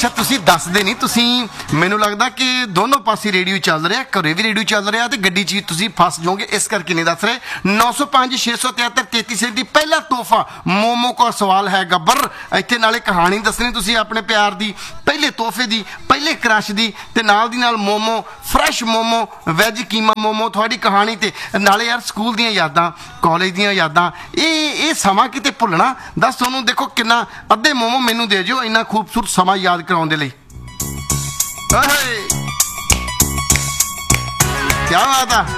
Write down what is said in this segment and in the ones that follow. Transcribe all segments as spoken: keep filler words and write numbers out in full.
ਅੱਛਾ ਤੁਸੀਂ ਦੱਸਦੇ ਨਹੀਂ, ਤੁਸੀਂ ਮੈਨੂੰ ਲੱਗਦਾ ਕਿ ਦੋਨੋਂ ਪਾਸੇ ਰੇਡੀਓ ਚੱਲ ਰਿਹਾ, ਘਰੇ ਵੀ ਰੇਡੀਓ ਚੱਲ ਰਿਹਾ ਤੇ ਗੱਡੀ 'ਚ ਤੁਸੀਂ ਫਸ ਜਾਓਗੇ, ਇਸ ਕਰਕੇ ਨਹੀਂ ਦੱਸ ਰਹੇ। ਨੌ ਸੌ ਪੰਜ ਛੇ ਸੌ ਤਿਹੱਤਰ ਤੇਤੀ ਸੈਂਤੀ ਪਹਿਲਾ ਤੋਹਫਾ ਮੋਮੋ ਕੋ ਸਵਾਲ ਹੈ ਗੱਬਰ। ਇੱਥੇ ਨਾਲੇ ਕਹਾਣੀ ਦੱਸਣੀ ਤੁਸੀਂ ਆਪਣੇ ਪਿਆਰ ਦੀ, ਪਹਿਲੇ ਤੋਹਫੇ ਦੀ, ਪਹਿਲੇ ਕ੍ਰਸ਼ ਦੀ, ਤੇ ਨਾਲ ਦੀ ਨਾਲ ਮੋਮੋ, ਫਰੈਸ਼ ਮੋਮੋ, ਵੈਜ ਕੀਮਾ ਮੋਮੋ, ਤੁਹਾਡੀ ਕਹਾਣੀ ਤੇ ਨਾਲੇ ਯਾਰ ਸਕੂਲ ਦੀਆਂ ਯਾਦਾਂ, ਕਾਲਜ ਦੀਆਂ ਯਾਦਾਂ। ਇਹ ਇਹ ਸਮਾਂ ਕਿਤੇ ਭੁੱਲਣਾ? ਦੱਸ ਤੁਹਾਨੂੰ ਦੇਖੋ ਕਿੰਨਾ, ਅੱਧੇ ਮੋਮੋ ਮੈਨੂੰ ਦੇ ਜਿਓ ਇੰਨਾ ਖੂਬਸੂਰਤ ਸਮਾਂ ਯਾਦ ਕਰਾਉਣ ਦੇ ਲਈ। ਕੀ ਬਾਤ ਆ।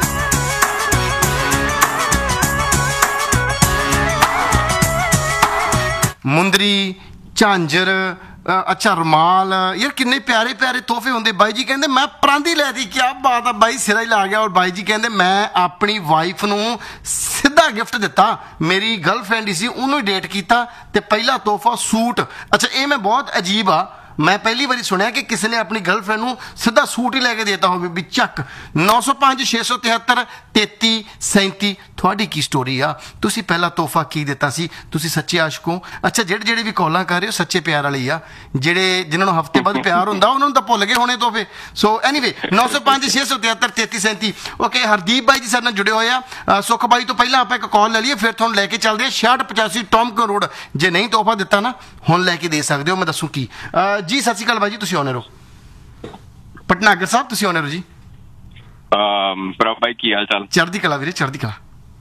ਮੁੰਦਰੀ, ਝਾਂਜਰ, ਅੱਛਾ ਰੁਮਾਲ, ਯਾਰ ਕਿੰਨੇ ਪਿਆਰੇ ਪਿਆਰੇ ਤੋਹਫੇ ਹੁੰਦੇ। ਬਾਈ ਜੀ ਕਹਿੰਦੇ ਮੈਂ ਪਰਾਂਦੀ ਲੈ ਦੀ। ਕੀ ਬਾਤ ਆ ਬਾਈ, ਸਿਰਾ ਹੀ ਲਾ ਗਿਆ। ਔਰ ਬਾਈ ਜੀ ਕਹਿੰਦੇ ਮੈਂ ਆਪਣੀ ਵਾਈਫ ਨੂੰ ਸਿੱਧਾ ਗਿਫਟ ਦਿੱਤਾ, ਮੇਰੀ ਗਰਲਫ੍ਰੈਂਡ ਹੀ ਸੀ, ਉਹਨੂੰ ਹੀ ਡੇਟ ਕੀਤਾ ਤੇ ਪਹਿਲਾ ਤੋਹਫਾ ਸੂਟ। ਅੱਛਾ ਇਹ ਮੈਂ ਬਹੁਤ ਅਜੀਬ ਆ, ਮੈਂ ਪਹਿਲੀ ਵਾਰੀ ਸੁਣਿਆ ਕਿ ਕਿਸੇ ਨੇ ਆਪਣੀ ਗਰਲਫ੍ਰੈਂਡ ਨੂੰ ਸਿੱਧਾ ਸੂਟ ਹੀ ਲੈ ਕੇ ਦੇਤਾ ਹੋਵੇ ਵੀ ਚੱਕ। ਨੌ ਸੌ ਪੰਜ ਛੇ ਸੌ ਤਿਹੱਤਰ ਤੇਤੀ ਸੈਂਤੀ ਤੁਹਾਡੀ ਕੀ ਸਟੋਰੀ ਆ? ਤੁਸੀਂ ਪਹਿਲਾ ਤੋਹਫਾ ਕੀ ਦਿੱਤਾ ਸੀ? ਤੁਸੀਂ ਸੱਚੇ ਆਸ਼ਕ ਹੋ? ਅੱਛਾ ਜਿਹੜੇ ਜਿਹੜੇ ਵੀ ਕਾਲਾਂ ਕਰ ਰਹੇ ਹੋ ਸੱਚੇ ਪਿਆਰ ਵਾਲੇ ਹੀ ਆ, ਜਿਹੜੇ ਜਿਨ੍ਹਾਂ ਨੂੰ ਹਫ਼ਤੇ ਬਾਅਦ ਪਿਆਰ ਹੁੰਦਾ ਉਹਨਾਂ ਨੂੰ ਤਾਂ ਭੁੱਲ ਗਏ ਹੋਣੇ ਤੋਹਫੇ। ਸੋ ਐਨੀਵੇ ਨੌ ਸੌ ਪੰਜ ਛੇ ਸੌ ਤਿਹੱਤਰ ਤੇਤੀ ਸੈਂਤੀ। ਓਕੇ ਹਰਦੀਪ ਬਾਈ ਜੀ ਸਾਡੇ ਨਾਲ ਜੁੜੇ ਹੋਏ ਆ। ਸੁਖ ਬਾਈ ਤੋਂ ਪਹਿਲਾਂ ਆਪਾਂ ਇੱਕ ਕਾਲ ਲੈ ਲਈਏ, ਫਿਰ ਤੁਹਾਨੂੰ ਲੈ ਕੇ ਚੱਲਦੇ ਹਾਂ ਛਿਆਹਠ ਪਚਾਸੀ ਟੋਮਕਨ ਰੋਡ। ਜੇ ਨਹੀਂ ਤੋਹਫਾ ਦਿੱਤਾ ਨਾ ਹੁਣ ਲੈ ਕੇ ਦੇ ਸਕਦੇ ਹੋ, ਮੈਂ ਦੱਸੂ ਕੀ। ਜੀ ਸਤਿ ਸ਼੍ਰੀ ਅਕਾਲ ਬਾਈ ਜੀ, ਤੁਸੀਂ ਆਉਣੇ ਰਹੋ। ਪਟਨਾਗਰ ਸਾਹਿਬ ਤੁਸੀਂ ਆਉਣੇ ਰਹੋ ਜੀ। ਪ੍ਰਭ ਬਾਈ ਕੀ ਹਾਲ ਚਾਲ? ਚੜ੍ਹਦੀ ਕਲਾ ਵੀਰੇ, ਚੜ੍ਹਦੀ ਕਲਾ।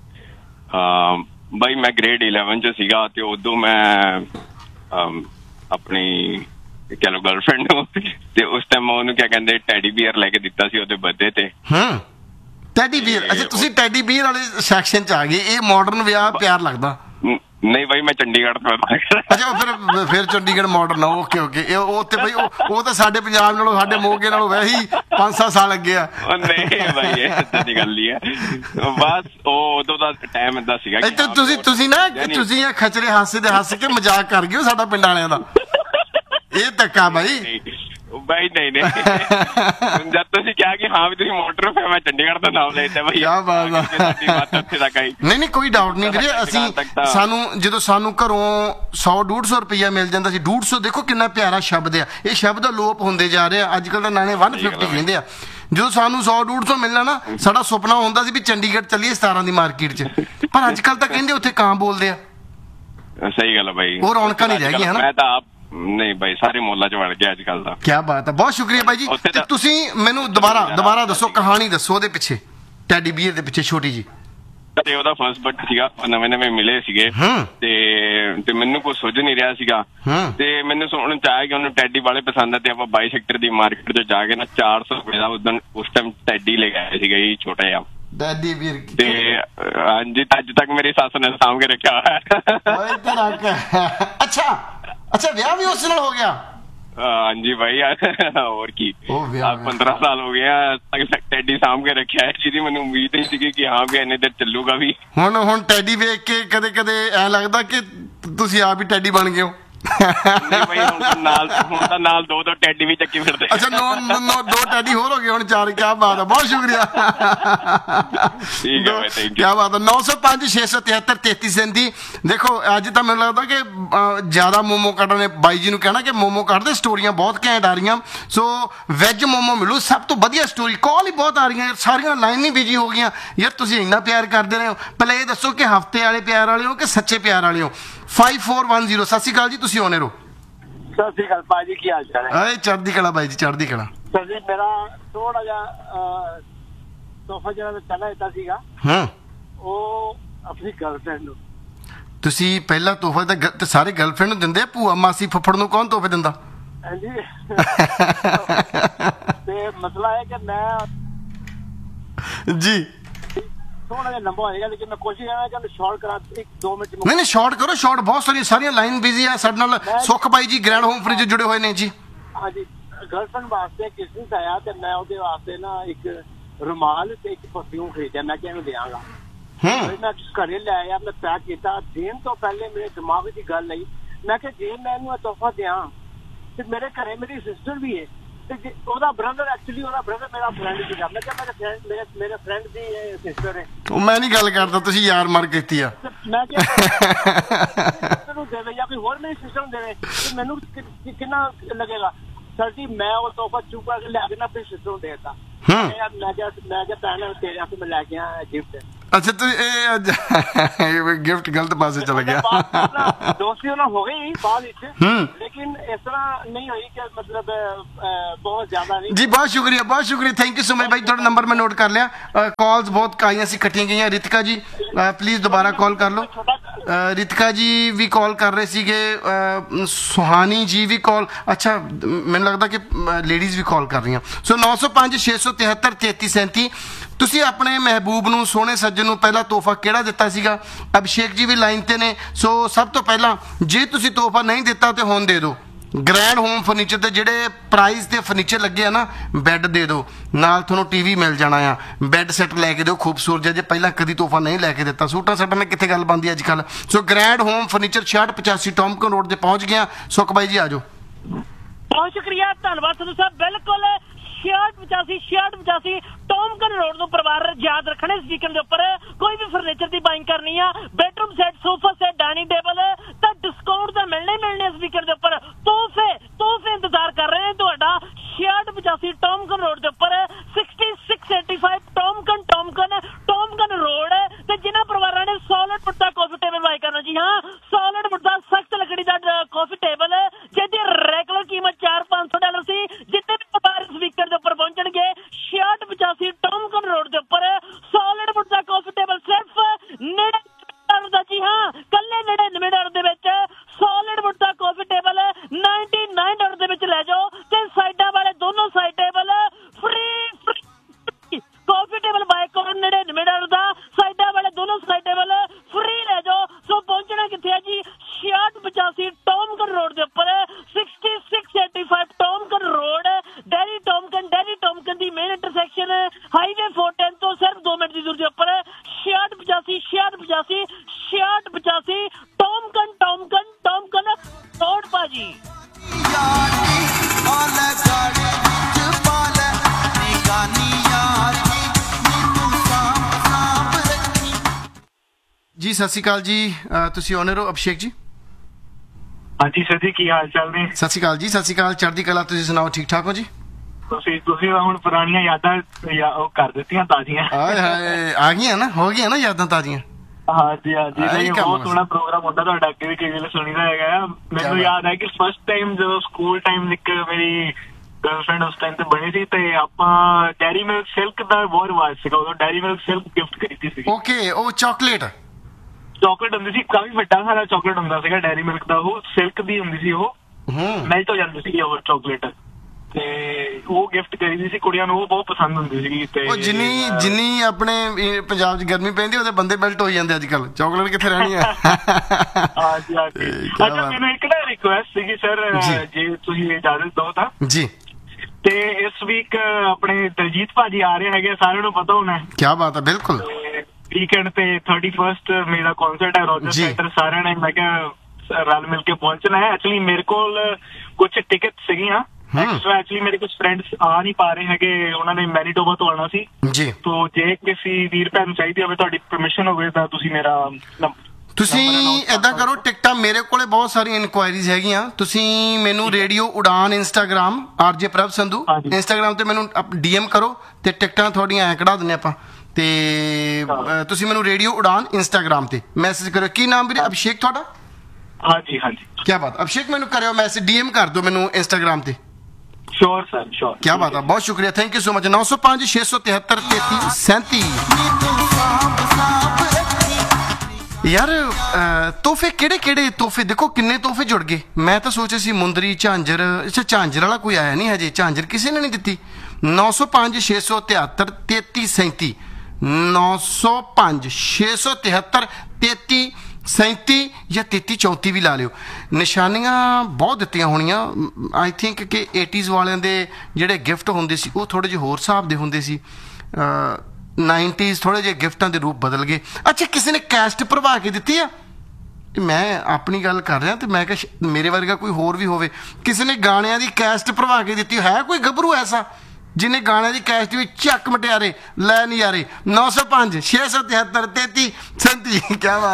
ਬਾਈ ਮੈਂ ਗ੍ਰੇਡ ਇਲੈਵਨ ਚ ਸੀਗਾ ਤੇ ਉਦੋਂ ਮੈਂ ਆਪਣੀ ਕਹਿ ਲਓ ਗਰਲਫ੍ਰੈਂਡ ਨੂੰ, ਤੇ ਉਸ ਟਾਈਮ ਮੈਂ ਉਹਨੂੰ ਕਿਆ ਕਹਿੰਦੇ ਟੈਡੀ ਬੀਅਰ ਲੈ ਕੇ ਦਿੱਤਾ ਸੀ ਉਹਦੇ ਬਰਥਡੇ ਤੇ। ਹੂੰ ਟੈਡੀ ਬੀਅਰ। ਅੱਛਾ ਤੁਸੀਂ ਟੈਡੀ ਬੀਅਰ ਵਾਲੇ ਸੈਕਸ਼ਨ ਚ ਆ ਗਏ। ਇਹ ਮਾਡਰਨ ਵਿਆਹ ਪਿਆਰ ਲੱਗਦਾ ਨਹੀਂ ਬਾਈ, ਮੈਂ ਚੰਡੀਗੜ੍ਹ ਤੋਂ। ਅੱਛਾ ਫਿਰ ਫਿਰ ਚੰਡੀਗੜ੍ਹ ਮਾਡਰਨ ਆ। Okay okay. ਇਹ ਉਹ ਤੇ ਬਈ ਉਹ ਤਾਂ ਸਾਡੇ ਪੰਜਾਬ ਨਾਲੋਂ, ਸਾਡੇ ਮੋਗੇ ਨਾਲੋਂ ਵੈਸੇ ਹੀ ਪੰਜ ਸੱਤ ਸਾਲ ਅੱਗੇ ਆ। ਨਹੀਂ ਬਾਈ ਏਦਾਂ ਦੀ ਗੱਲ ਨਹੀਂ ਹੈ, ਬਸ ਉਹ ਉਦੋਂ ਦਾ ਟਾਈਮ ਏਦਾਂ ਸੀਗਾ। ਇੱਥੇ ਤੁਸੀਂ ਤੁਸੀਂ ਨਾ ਤੁਸੀਂ ਖਚਰੇ ਹਾਸੇ ਦੇ ਹੱਸ ਕੇ ਮਜ਼ਾਕ ਕਰ ਗਏ ਹੋ ਸਾਡਾ ਪਿੰਡ ਵਾਲਿਆਂ ਦਾ। ਇਹ ਧੱਕਾ ਬਾਈ। ਬਾਈ ਨਹੀਂ ਨਹੀਂ, ਜਦ ਤੁਸੀਂ ਕਿਹਾ ਕਿ ਹਾਂ ਵੀ ਤੁਸੀਂ ਮੋਟਰ, ਫਿਰ ਮੈਂ ਚੰਡੀਗੜ੍ਹ ਦਾ ਨਾਮ ਲੈ ਦਿੱਤਾ ਬਾਈ। ਕੀ ਬਾਤ ਆ। ਨਹੀਂ ਨਹੀਂ ਕੋਈ ਡਾਊਟ ਨਹੀਂ ਵੀਰੇ। ਅਸੀਂ ਸਾਨੂੰ ਜਦੋਂ ਸਾਨੂੰ ਘਰੋਂ ਸੌ ਡੂਢ ਸੌ ਰੁਪਈਆ ਮਿਲ ਜਾਂਦਾ ਸੀ, ਡੂਢ ਸੌ ਦੇਖੋ ਕਿੰਨਾ ਪਿਆਰਾ ਸ਼ਬਦ ਆ। ਇਹ ਸ਼ਬਦ ਅਲੋਪ ਹੁੰਦੇ ਜਾ ਰਹੇ ਆ, ਅੱਜ ਕੱਲ੍ਹ ਤਾਂ ਨਾਲੇ ਵਨ ਫਿਫਟੀ ਕਹਿੰਦੇ ਆ। ਜਦੋਂ ਸਾਨੂੰ ਸੌ ਡੂਢ ਸੌ ਮਿਲਣਾ ਨਾ, ਸਾਡਾ ਸੁਪਨਾ ਹੁੰਦਾ ਸੀ ਵੀ ਚੰਡੀਗੜ੍ਹ ਚੱਲੀਏ ਸਤਾਰਾਂ ਦੀ ਮਾਰਕੀਟ 'ਚ। ਪਰ ਅੱਜ ਕੱਲ੍ਹ ਤਾਂ ਕਹਿੰਦੇ ਉੱਥੇ ਕਾਂ ਬੋਲਦੇ ਆ। ਸਹੀ ਗੱਲ ਆ ਬਾਈ, ਉਹ ਰੌਣਕਾਂ ਨਹੀਂ ਰਹਿ ਗਈਆਂ ਹਨਾ। ਮੈਂ ਤਾਂ ਆਪ ਨਹੀਂ ਬਾਈ, ਸਾਰੇ ਮੁਹੱਲਾ ਚ ਵੜ ਗਿਆ ਅੱਜ ਕੱਲ ਦਾ। ਕੀ ਬਾਤ ਹੈ, ਬਹੁਤ ਸ਼ੁਕਰੀਆ ਬਾਈ ਜੀ। ਤੇ ਤੁਸੀਂ ਮੈਨੂੰ ਦੁਬਾਰਾ ਦੁਬਾਰਾ ਦੱਸੋ, ਕਹਾਣੀ ਦੱਸੋ ਉਹਦੇ ਪਿੱਛੇ, ਟੈਡੀ ਬੀਅਰ ਦੇ ਪਿੱਛੇ ਛੋਟੀ ਜੀ। ਤੇ ਉਹਦਾ ਫਰਸਟ ਬਰਥਡੇ ਸੀਗਾ, ਨਵੇਂ ਨਵੇਂ ਮਿਲੇ ਸੀਗੇ ਤੇ ਤੇ ਮੈਨੂੰ ਕੁਝ ਸੁੱਝ ਨਹੀਂ ਰਿਹਾ ਸੀਗਾ, ਤੇ ਮੈਨੂੰ ਸੁਣਨ ਚ ਆਇਆ ਕਿ ਉਹਨੂੰ ਟੈਡੀ ਵਾਲੇ ਪਸੰਦ ਆ, ਤੇ ਆਪਾਂ ਬਾਈ ਸੈਕਟਰ ਦੀ ਮਾਰਕੀਟ ਚ ਜਾ ਕੇ ਨਾ ਚਾਰ ਸੌ ਰੁਪਏ ਦਾ ਉਦੋਂ ਉਸ ਟਾਈਮ ਟੈਡੀ ਲੈ ਕੇ ਆਏ ਸੀਗਾ ਜੀ, ਛੋਟਾ ਜਿਹਾ ਟੈਡੀ ਬੀਅਰ। ਤੇ ਹਾਂਜੀ ਅੱਜ ਤੱਕ ਮੇਰੀ ਸੱਸ ਨੇ ਸਾਂਭ ਕੇ ਰੱਖਿਆ ਹੋਇਆ। ਅੱਛਾ ਅੱਛਾ ਵਿਆਹ ਵੀ ਉਸ ਨਾਲ ਹੋ ਗਿਆ? ਹਾਂਜੀ ਬਾਈ, ਹੋਰ ਕੀ, ਪੰਦਰਾਂ ਸਾਲ ਹੋ ਗਿਆ ਟੈਡੀ ਸਾਂਭ ਕੇ ਰੱਖਿਆ ਹੈ, ਜਿਹਦੀ ਮੈਨੂੰ ਉਮੀਦ ਨਹੀਂ ਸੀਗੀ ਕਿ ਹਾਂ ਵੀ ਇੰਨੇ ਦੇਰ ਚੱਲੂਗਾ ਵੀ। ਹੁਣ ਹੁਣ ਟੈਡੀ ਵੇਖ ਕੇ ਕਦੇ ਕਦੇ ਐ ਲੱਗਦਾ ਕਿ ਤੁਸੀਂ ਆਪ ਹੀ ਟੈਡੀ ਬਣ ਗਏ ਹੋ? ਨਹੀਂ ਬਾਈ, ਹੁਣ ਤਾਂ ਨਾਲ ਹੁਣ ਤਾਂ ਨਾਲ ਦੋ ਦੋ ਟੈਡੀ ਵੀ ਚੱਕੀ ਫਿਰਦੇ। ਅੱਛਾ ਨੋ ਨੋ ਦੋ ਟੈਡੀ ਹੋਰ ਹੋ ਗਏ ਹੁਣ, ਚਾਰ। ਕਿਆ ਬਾਤ ਹੈ, ਬਹੁਤ ਸ਼ੁਕਰੀਆ। ਕਿਆ ਬਾਤ ਹੈ। ਨੌ ਸੌ ਪੰਜ ਛੇ ਸੌ ਤਿਹੱਤਰ ਤੇਤੀ ਸੈਂਤੀ। ਦੇਖੋ ਅੱਜ ਤਾਂ ਮੈਨੂੰ ਲੱਗਦਾ ਕਿ ਜ਼ਿਆਦਾ ਮੋਮੋ ਕੱਢਣ ਨੇ ਬਾਈ ਜੀ ਨੂੰ ਕਹਿਣਾ ਕਿ ਮੋਮੋ ਕੱਢਦੇ, ਸਟੋਰੀਆਂ ਬਹੁਤ ਘੈਂਟ ਆ ਰਹੀਆਂ। ਸੋ ਵੈਜ ਮੋਮੋ ਮਿਲੂ, ਸਭ ਤੋਂ ਵਧੀਆ ਸਟੋਰੀ। ਕਾਲ ਹੀ ਬਹੁਤ ਆ ਰਹੀਆਂ, ਸਾਰੀਆਂ ਲਾਈਨ ਹੀ ਬਿਜੀ ਹੋ ਗਈਆਂ। ਯਾਰ ਤੁਸੀਂ ਇੰਨਾ ਪਿਆਰ ਕਰਦੇ ਰਹੇ ਹੋ, ਪਹਿਲਾਂ ਇਹ ਦੱਸੋ ਕਿ ਹਫ਼ਤੇ ਵਾਲੇ ਪਿਆਰ ਵਾਲੇ ਹੋ ਕਿ ਸੱਚੇ ਪਿਆਰ ਵਾਲੇ ਹੋ? Five four one zero. ਸਤਿ ਸ਼੍ਰੀ ਅਕਾਲ ਜੀ, ਤੁਸੀਂ ਆਉਣੇ ਰਹੋ। ਸਤਿ ਸ਼੍ਰੀ ਅਕਾਲ ਭਾਜੀ, ਕੀ ਹਾਲ ਚਾਲ ਹੈ? ਚੜ੍ਹਦੀ ਕਲਾ ਬਾਈ ਜੀ, ਚੜ੍ਹਦੀ ਕਲਾ। ਸਰ ਜੀ ਮੇਰਾ ਥੋੜਾ ਜਿਹਾ ਤੋਹਫਾ ਜਿਹੜਾ ਮੈਂ ਪਹਿਲਾਂ ਦਿੱਤਾ ਸੀਗਾ, ਹਾਂ ਉਹ ਆਪਣੀ ਗਰਲਫ੍ਰੈਂਡ ਨੂੰ। ਤੁਸੀਂ ਪਹਿਲਾ ਤੋਹਫਾ ਤਾਂ ਸਾਰੇ ਗਰਲਫ੍ਰੈਂਡ ਨੂੰ ਦਿੰਦੇ ਆ, ਭੂਆ ਮਾਸੀ ਫੁੱਫੜ ਨੂੰ ਕੌਣ ਤੋਹਫੇ ਦਿੰਦਾ? ਹਾਂਜੀ। ਤੇ ਮਸਲਾ ਹੈ ਕਿ ਮੈਂ ਜੀ ਥੋੜਾ ਜਿਹਾ ਲੰਬਾ ਹੋਏਗਾ, ਲੇਕਿਨ ਮੈਂ ਕੋਸ਼ਿਸ਼ ਕਰਾਂਗਾ ਕਿ ਉਹਨੂੰ ਸ਼ਾਰਟ ਕਰਾਂ ਇੱਕ ਦੋ ਮਿੰਟ। ਨਹੀਂ ਨਹੀਂ ਸ਼ਾਰਟ ਕਰੋ, ਸ਼ਾਰਟ ਬਹੁਤ ਸਾਰੀਆਂ ਸਾਰੀਆਂ ਲਾਈਨ ਬਿਜ਼ੀ ਆ। ਸਾਡੇ ਨਾਲ ਸੁਖ ਬਾਈ ਜੀ ਗ੍ਰੈਂਡ ਹੋਮ ਫ੍ਰਿਜ ਜੁੜੇ ਹੋਏ ਨੇ ਜੀ। ਹਾਂਜੀ, ਗਰਲਫ੍ਰੈਂਡ ਵਾਸਤੇ ਕਿਸਮਤ ਆਇਆ ਤੇ ਮੈਂ ਉਹਦੇ ਵਾਸਤੇ ਨਾ ਇੱਕ ਰੁਮਾਲ ਤੇ ਇੱਕ ਪਰਫਿਊਮ ਖਰੀਦਿਆ, ਮੈਂ ਕਿਹਾ ਇਹਨੂੰ ਦਿਆਂਗਾ। ਮੈਂ ਘਰੇ ਲੈ ਆਇਆ, ਮੈਂ ਪੈਕ ਕੀਤਾ। ਦੇਣ ਤੋਂ ਪਹਿਲੇ ਮੇਰੇ ਦਿਮਾਗ ਦੀ ਗੱਲ ਆਈ, ਮੈਂ ਕਿਹਾ ਜੇ ਮੈਂ ਇਹਨੂੰ ਤੋਹਫਾ ਦਿਆਂ ਤੇ ਮੇਰੇ ਘਰੇ ਮੇਰੀ ਸਿਸਟਰ ਵੀ ਹੈ, ਤੇ ਉਹਦਾ ਬ੍ਰਦਰ ਐਕਚੁਅਲੀ ਉਹਦਾ ਬ੍ਰਦਰ ਮੇਰਾ ਫਰੈਂਡ ਸੀਗਾ। ਮੈਂ ਕਿਹਾ ਮੇਰੇ ਮੇਰੇ ਮੇਰੇ ਫਰੈਂਡ ਦੀ ਸਿਸਟਰ ਹੈ। ਮੈਂ ਨਹੀਂ ਗੱਲ ਕਰਦਾ, ਤੁਸੀਂ ਯਾਰ ਮਾਰ ਕੀਤੀ ਆ। ਮੈਂ ਕਿਹਾ ਨੂੰ ਦੇਵੇ ਜਾਂ ਕੋਈ ਹੋਰ ਮੇਰੀ ਸਿਸਟਰ ਨੂੰ ਦੇਵੇ ਤੇ ਮੈਨੂੰ ਕਿੰਨਾ ਲੱਗੇਗਾ? ਸਰ ਜੀ ਮੈਂ ਉਹ ਤੋਹਫਾ ਚੁੱਕ ਕੇ ਲੈ ਕੇ ਨਾ ਫਿਰ ਸਿਸਟਰ ਨੂੰ ਦੇਤਾ। ਹੂੰ। ਮੈਂ ਮੈਂ ਕਿਹਾ ਮੈਂ ਕਿਹਾ ਭੈਣ ਤੇਰੇ ਵਾਸਤੇ ਮੈਂ ਲੈ ਕੇ ਆਇਆ ਗਿਫਟ। ਅੱਛਾ ਤੂੰ ਇਹ ਗਿਫਟ ਗਲਤ ਪਾਸੇ ਚਲਾ ਗਿਆ। ਦੋਸਤੀ ਉਹਨਾਂ ਹੋ ਗਈ ਬਾਅਦ ਵਿੱਚ, ਹੂੰ। ਲੇਕਿਨ ਇਸ ਤਰ੍ਹਾਂ ਨਹੀਂ ਹੋਈ ਕਿ ਮਤਲਬ ਅਹ, ਬਹੁਤ ਜ਼ਿਆਦਾ ਨਹੀਂ। ਜੀ ਬਹੁਤ ਸ਼ੁਕਰੀਆ ਬਹੁਤ ਸ਼ੁਕਰੀਆ ਥੈਂਕ ਯੂ ਸੋ ਮਚ ਭਾਈ ਤੁਹਾਡਾ ਨੰਬਰ ਮੈਂ ਨੋਟ ਕਰ ਲਿਆ। ਕਾਲਸ ਬਹੁਤ ਆਈਆਂ ਸੀ ਇਕੱਠੀਆਂ ਗਈਆਂ। ਰਿਤਿਕਾ ਜੀ ਪਲੀਜ਼ ਦੁਬਾਰਾ ਕਾਲ ਕਰ ਲਓ। ਅ, ਰਿਤਿਕਾ ਜੀ ਵੀ ਕਾਲ ਕਰ ਰਹੇ ਸੀਗੇ, ਅ, ਸੁਹਾਨੀ ਜੀ ਵੀ ਕਾਲ, ਅੱਛਾ ਮੈਨੂੰ ਲੱਗਦਾ ਕਿ ਲੇਡੀਜ਼ ਵੀ ਕਾਲ ਕਰ ਰਹੀਆਂ। ਸੋ ਨੌ ਸੌ ਪੰਜ ਛੇ ਸੌ ਤਿਹੱਤਰ ਤੇਤੀ ਸੈਂਤੀ ਤੁਸੀਂ ਆਪਣੇ ਮਹਿਬੂਬ ਨੂੰ ਸੋਹਣੇ ਸੱਜਣ ਨੂੰ ਪਹਿਲਾ ਤੋਹਫਾ ਕਿਹੜਾ ਦਿੱਤਾ ਸੀਗਾ? ਅਭਿਸ਼ੇਕ ਜੀ ਵੀ ਲਾਈਨ ਤੇ ਨੇ। ਸੋ ਸਭ ਤੋਂ ਪਹਿਲਾਂ ਜੇ ਤੁਸੀਂ ਤੋਹਫਾ ਨਹੀਂ ਦਿੱਤਾ ਤੇ ਹੁਣ ਦੇ ਦਿਓ। ਗ੍ਰੈਂਡ ਹੋਮ ਫਰਨੀਚਰ ਦੇ ਜਿਹੜੇ ਪ੍ਰਾਈਸ ਤੇ ਫਰਨੀਚਰ ਲੱਗੇ ਆ ਨਾ, ਬੈੱਡ ਦੇ ਦਿਓ, ਨਾਲ ਤੁਹਾਨੂੰ ਟੀਵੀ ਮਿਲ ਜਾਣਾ ਆ, ਬੈੱਡ ਸੈੱਟ ਲੈ ਕੇ ਦਿਓ ਖੂਬਸੂਰਤ ਜਿਹਾ, ਜੇ ਪਹਿਲਾਂ ਕਦੀ ਤੋਹਫਾ ਨਹੀਂ ਲੈ ਕੇ ਦਿੱਤਾ। ਸੂਟਾਂ ਸੈੱਟਾਂ ਨਾਲ ਕਿੱਥੇ ਗੱਲ ਬਣਦੀ ਅੱਜ ਕੱਲ੍ਹ। ਸੋ ਗ੍ਰੈਂਡ ਹੋਮ ਫਰਨੀਚਰ ਛਿਆਹਠ ਪਚਾਸੀ ਟੌਮਕਨ ਰੋਡ ਤੇ ਪਹੁੰਚ ਗਿਆ। ਸੁਖ ਬਾਈ ਜੀ ਆ ਜਾਓ। ਬਹੁਤ ਸ਼ੁਕਰੀਆ, ਧੰਨਵਾਦ ਤੁਹਾਨੂੰ ਸਾਹਿਬ। ਬਿਲਕੁਲ ਛਿਆਹਠ ਪਚਾਸੀ ਛਿਆਹਠ ਪਚਾਸੀ ਟੌਮਕਨ ਰੋਡ ਨੂੰ ਪਰਿਵਾਰ ਯਾਦ ਰੱਖਣੇ। ਇਸ ਵੀਕਐਂਡ ਦੇ ਉੱਪਰ ਕੋਈ ਵੀ ਫਰਨੀਚਰ ਦੀ ਬਾਇੰਗ ਕਰਨੀ ਆ, bedroom set, sofa set, dining table, ਤਾਂ ਡਿਸਕਾਊਂਟ ਤਾਂ ਮਿਲਣੇ ਹੀ ਮਿਲਣੇ। ਇਸ ਵੀਕਐਂਡ ਦੇ ਉੱਪਰ ਤੋਹਫੇ ਤੋਹਫੇ ਇੰਤਜ਼ਾਰ ਕਰ ਰਹੇ ਨੇ ਤੁਹਾਡਾ। ਛਿਆਹਠ ਪਚਾਸੀ ਟੌਮਕਨ ਰੋਡ ਦੇ ਉੱਪਰ sixty six eighty five ਟੌਮਕਨ ਟੌਮਕਨ ਟੌਮਕਨ road. ਤੇ ਜਿਨ੍ਹਾਂ ਪਰਿਵਾਰਾਂ ਨੇ ਸੋਲਿਡ ਵੁੱਡ ਦਾ ਕਾਫੀ ਟੇਬਲ ਬਾਈ ਕਰਨਾ, ਜੀ ਹਾਂ ਸੋਲਿਡ ਵੁੱਡ ਦਾ ਸਖਤ ਲੱਕੜੀ ਦਾ ਕਾਫੀ ਟੇਬਲ, ਜਿਹਦੀ ਰੈਗੂਲਰ ਕੀਮਤ ਚਾਰ ਪੰਜ ਸੌ ਡਾਲਰ ਸੀ। ਜਿੱਤੇ ਵੀ ਪਰਿਵਾਰ ਇਸ ਵੀਕਐਂਡ ਦੇ ਉੱਪਰ ਪਹੁੰਚਣਗੇ ਛਿਆਹਠ ਪਚਾਸੀ ਟੌਮਕਨ ਰੋਡ ਦੇ ਉੱਪਰ ਸੋਲਿਡ ਵੁੱਡ ਦਾ ਕਾਫੀ ਟੇਬਲ ਸਿਰਫ ਨੇੜੇ ਦਾ, ਜੀ ਹਾਂ ਕੱਲੇ ਨੜਿਨਵੇਂ ਡਾਲਰ ਦੇ ਵਿੱਚ ਸੋਲਿਡ ਵੁੱਡ ਦਾ ਕਾਫੀ ਟੇਬਲ ਨਾਈਨਟੀ ਨਾਈਨ ਡਾਲਰ ਦੇ ਵਿੱਚ ਲੈ ਜਾਓ। ਤੇ ਸਾਈਡਾਂ ਵਾਲੇ ਦੋਨੋਂ ਸਾਈਡ ਟੇਬਲ ਫ੍ਰੀ ਫ੍ਰੀ ਕਾਫੀ ਟੇਬਲ ਬਾਏ ਕਰੋ ਨੜਿਨਵੇਂ ਡਾਲਰ ਦਾ, ਸਾਈਡਾਂ ਵਾਲੇ ਦੋਨੋਂ ਸਾਈਡ ਟੇਬਲ ਫ੍ਰੀ ਲੈ ਜਾਓ। ਸੋ ਪਹੁੰਚਣਾ ਕਿੱਥੇ ਹੈ ਜੀ? ਛਿਆਹਠ ਪਚਾਸੀ ਟੌਮਕਨ ਰੋਡ ਦੇ ਉੱਪਰ sixty six eighty five ਟੌਮਕਨ road, dairy ਟੌਮਕਨ dairy ਟੌਮਕਨ ਦੀ main intersection highway four ten ਤੋਂ ਸਿਰਫ ਦੋ ਮਿੰਟ ਦੀ ਦੂਰੀ ਦੇ ਉੱਪਰ ਛਿਆਹਠ ਪਚਾਸੀ ਛਿਆਹਠ ਪਚਾਸੀ ਛਿਆਹਠ ਪਚਾਸੀ ਟੌਮਕਨ ਟੌਮਕਨ ਟੌਮਕਨ ਰੋਡ ਭਾਜੀ। ਜੀ ਸਤਿ ਸ਼੍ਰੀ ਅਕਾਲ ਜੀ, ਅ, ਤੁਸੀਂ ਓਨਰ ਹੋ ਅਭਿਸ਼ੇਕ ਜੀ? ਹਾਂਜੀ ਸਰ ਜੀ, ਕੀ ਹਾਲ ਚਾਲ ਨੇ? ਸਤਿ ਸ਼੍ਰੀ ਅਕਾਲ ਜੀ। ਸਤਿ ਸ਼੍ਰੀ ਅਕਾਲ, ਚੜ੍ਹਦੀ ਕਲਾ। ਤੁਸੀਂ ਸੁਣਾਓ, ਠੀਕ ਠਾਕ ਹੋ ਜੀ? ਤੁਸੀਂ ਤੁਸੀਂ ਤਾਂ ਹੁਣ ਪੁਰਾਣੀਆਂ ਯਾਦਾਂ ਯਾ- ਉਹ ਕਰ ਦਿੱਤੀਆਂ ਤਾਜ਼ੀਆਂ। ਆਏ ਹਾਏ ਆ ਗਈਆਂ ਨਾ, ਹੋ ਗਈਆਂ ਨਾ ਯਾਦਾਂ ਤਾਜ਼ੀਆਂ। ਹਾਂਜੀ ਹਾਂਜੀ, ਆਹੀ ਨਹੀਂ ਕੰਮ ਬਹੁਤ ਆ। ਸੋਹਣਾ ਪ੍ਰੋਗਰਾਮ ਹੁੰਦਾ ਤੁਹਾਡਾ, ਅੱਗੇ ਵੀ ਕਈ ਵੇਲੇ ਸੁਣੀਦਾ ਹੈਗਾ ਆ। ਮੈਨੂੰ ਬਾਤ। ਯਾਦ ਹੈ ਕਿ ਫਸਟ ਟਾਈਮ ਜਦੋਂ ਸਕੂਲ ਟਾਈਮ ਇੱਕ ਮੇਰੀ ਗਰਲਫ੍ਰੈਂਡ ਉਸ ਟਾਈਮ ਤੇ ਬਣੀ ਸੀ, ਤੇ ਆਪਾਂ ਡੈਰੀ ਮਿਲਕ ਸਿਲਕ ਦਾ ਬਹੁਤ ਰਿਵਾਜ ਸੀਗਾ ਉਦੋਂ। ਡੈਰੀ ਮਿਲਕ ਸਿਲਕ ਗਿਫਟ ਕਰੀਦੀ ਸੀ। ਓਕੇ, ਉਹ ਚਾਕਲੇਟ। ਚਾਕਲੇਟ ਹੁੰਦੀ ਸੀ, ਕਾਫੀ ਵੱਡਾ ਸਾਰਾ ਚਾਕਲੇਟ ਹੁੰਦਾ ਸੀਗਾ ਡੈਰੀ ਮਿਲਕ ਦਾ। ਉਹ ਸਿਲਕ ਦੀ ਹੁੰਦੀ ਸੀ, ਉਹ ਹੂੰ। ਮੈਲਟ ਹੋ ਜਾਂਦੀ ਸੀ ਉਹ ਚਾਕਲੇਟ, ਤੇ ਉਹ ਗਿਫਟ ਕਰੀਦੀ ਸੀ ਕੁੜੀਆਂ ਨੂੰ। ਉਹ ਬਹੁਤ ਪਸੰਦ ਹੁੰਦੀ ਸੀਗੀ। ਤੇ ਉਹ ਜਿੰਨੀ ਜਿੰਨੀ ਆਪਣੇ ਇਹ ਪੰਜਾਬ 'ਚ ਗਰਮੀ ਪੈਂਦੀ ਉਹਦੇ ਬੰਦੇ ਬੈਲਟ ਹੋਈ ਜਾਂਦੇ ਅੱਜ ਕੱਲ। ਚਾਕਲੇਟ ਕਿੱਥੇ ਰਹਿਣੀ ਆ। ਹਾਂਜੀ ਹਾਂਜੀ। ਇਹ ਕਿਆ ਅੱਛਾ, ਬਾਤ। ਮੈਨੂੰ ਇੱਕ ਨਾ ਰਿਕੁਐਸਟ ਸੀਗੀ ਸਰ, ਜੀ। ਜੇ ਤੁਸੀਂ ਇਜਾਜ਼ਤ ਦਿਓ ਤਾਂ। ਜੀ ਤੇ ਇਸ ਵੀਕ ਆਪਣੇ ਦਲਜੀਤ ਭਾਜੀ ਆ ਰਹੇ ਹੈਗੇ, ਸਾਰਿਆਂ ਨੂੰ ਪਤਾ ਹੋਣਾ। ਕੀ ਬਾਤ ਹੈ, ਬਿਲਕੁਲ। ਵੀਕਐਂਡ ਤੇ ਥਰਟੀ ਫਸਟ ਮੇਰਾ ਕਨਸਰਟ ਹੈ ਰੋਜਰ ਜੀ। ਸੈਂਟਰ। ਸਾਰਿਆਂ ਨੇ ਮੈਂ ਕਿਹਾ ਰਲ ਮਿਲ ਕੇ ਪਹੁੰਚਣਾ ਹੈ। ਐਕਚੁਅਲੀ ਮੇਰੇ ਕੋਲ ਕੁਝ ਟਿਕਟ ਸੀਗੀਆਂ ਐਕਸਟਰਾ। ਐਕਚੁਅਲੀ ਮੇਰੇ ਕੁਝ ਫਰੈਂਡਸ ਆ ਨਹੀਂ ਪਾ ਰਹੇ ਹੈਗੇ, ਉਹਨਾਂ ਨੇ ਮੈਨੀਟੋਬਾ ਤੋਂ ਆਉਣਾ ਸੀ। ਜੀ ਤੋ ਜੇ ਕਿਸੇ ਵੀਰ ਭੈਣ ਨੂੰ ਚਾਹੀਦੀ ਹੋਵੇ, ਤੁਹਾਡੀ ਪਰਮਿਸ਼ਨ ਹੋਵੇ, ਤਾਂ ਤੁਸੀਂ ਮੇਰਾ ਤੁਸੀਂ ਏਦਾਂ ਕਰੋ, ਟਿਕਟਾਂ ਮੇਰੇ ਕੋਲੇ ਬਹੁਤ ਸਾਰੀਆਂ ਇਨਕੁਆਇਰੀਜ਼ ਹੈਗੀਆਂ। ਤੁਸੀਂ ਮੈਨੂੰ ਰੇਡੀਓ ਉਡਾਨ ਇੰਸਟਾਗ੍ਰਾਮ ਆਰਜੇ ਪ੍ਰਭ ਸੰਧੂ ਹਾਂਜੀ। ਇੰਸਟਾਗ੍ਰਾਮ ਤੇ ਮੈਨੂੰ ਡੀਐਮ ਕਰੋ ਤੇ ਟਿਕਟਾਂ ਤੁਹਾਡੀਆਂ ਐ ਕਢਾ ਦਿੰਨੇ ਆਪਾਂ। ਤੇ ਅ, ਤੁਸੀਂ ਮੈਨੂੰ ਰੇਡੀਓ ਉਡਾਨ ਇੰਸਟਾਗ੍ਰਾਮ ਤੇ ਮੈਸੇਜ ਕਰਿਓ। ਕੀ ਨਾਮ ਵੀਰੇ? ਅਭਿਸ਼ੇਕ ਤੁਹਾਡਾ? ਹਾਂਜੀ ਹਾਂਜੀ, ਕੀ ਬਾਤ। ਅਭਿਸ਼ੇਕ ਮੈਨੂੰ ਕਰਿਓ ਮੈਸੇਜ, ਡੀਐਮ ਕਰ ਦਿਓ ਮੈਨੂੰ ਇੰਸਟਾਗ੍ਰਾਮ ਤੇ। ਸ਼ੋਰ ਸਰ ਸ਼ੋਰ। ਕੀ ਬਾਤ ਹੈ, ਬਹੁਤ ਸ਼ੁਕਰੀਆ, ਥੈਂਕ ਯੂ ਸੋ ਮਚ। ਨੌ ਸੌ ਪੰਜ ਛੇ ਸੌ ਤਿਹੱਤਰ ਤੇਤੀ ਸੈਂਤੀ। ਯਾਰ ਅ, ਤੋਹਫੇ ਕਿਹੜੇ ਕਿਹੜੇ ਤੋਹਫੇ ਦੇਖੋ, ਕਿੰਨੇ ਤੋਹਫੇ ਜੁੜ ਗਏ। ਮੈਂ ਤਾਂ ਸੋਚਿਆ ਸੀ ਮੁੰਦਰੀ ਝਾਂਜਰ। ਅੱਛਾ, ਝਾਂਜਰ ਵਾਲਾ ਕੋਈ ਆਇਆ ਨਹੀਂ ਹਜੇ, ਝਾਂਜਰ ਕਿਸੇ ਨੇ ਨਹੀਂ ਦਿੱਤੀ। ਨੌ ਸੌ ਪੰਜ ਛੇ ਸੌ ਤਿਹੱਤਰ ਤੇਤੀ ਸੈਂਤੀ ਨੌ ਸੌ ਪੰਜ ਛੇ ਸੌ ਤਿਹੱਤਰ ਤੇਤੀ ਸੈਂਤੀ ਜਾਂ ਤੇਤੀ ਚੌਂਤੀ ਵੀ ਲਾ ਲਿਓ। ਨਿਸ਼ਾਨੀਆਂ ਬਹੁਤ ਦਿੱਤੀਆਂ ਹੋਣੀਆਂ। ਆਈ ਥਿੰਕ ਕਿ ਏਟੀਜ਼ ਵਾਲਿਆਂ ਦੇ ਜਿਹੜੇ ਗਿਫਟ ਹੁੰਦੇ ਸੀ ਉਹ ਥੋੜ੍ਹੇ ਜਿਹੇ ਹੋਰ ਹਿਸਾਬ ਦੇ ਹੁੰਦੇ ਸੀ। ਨਾਈਨਟੀਜ਼ ਥੋੜ੍ਹੇ ਜਿਹੇ ਗਿਫਟਾਂ ਦੇ ਰੂਪ ਬਦਲ ਗਏ। ਅੱਛਾ, ਕਿਸੇ ਨੇ ਕੈਸਟ ਭਰਵਾ ਕੇ ਦਿੱਤੀ ਆ? ਮੈਂ ਆਪਣੀ ਗੱਲ ਕਰ ਰਿਹਾ ਤੇ ਮੈਂ ਕਿਹਾ ਮੇਰੇ ਵਰਗਾ ਕੋਈ ਹੋਰ ਵੀ ਹੋਵੇ। ਕਿਸੇ ਨੇ ਗਾਣਿਆਂ ਦੀ ਕੈਸਟ ਭਰਵਾ ਕੇ ਦਿੱਤੀ ਹੈ? ਕੋਈ ਗੱਭਰੂ ਐਸਾ ਜਿਹਨੇ ਗਾਣਿਆਂ ਦੀ ਕੈਸਟ ਵਿੱਚ ਚੱਕ ਮਟਿਆਰੇ ਲੈ ਨਜ਼ਾਰੇ? ਨੌ ਸੌ ਪੰਜ ਛੇ ਸੌ ਤਿਹੱਤਰ ਤੇਤੀ ਸੈਂਤੀ। ਕਿਆ ਬਾਤ।